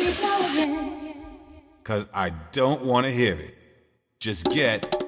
'Cause I don't want to hear it. Just get